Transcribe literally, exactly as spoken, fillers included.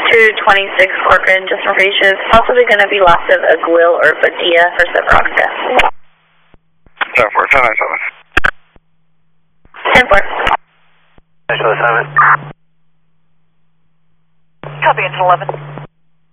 two twenty-six Corcoran, just from Gracious. Possibly going to be loss of Aguil or Badia for Sabroxca. ten four, ten nine seven. ten four. ten seven. Copy, engine eleven.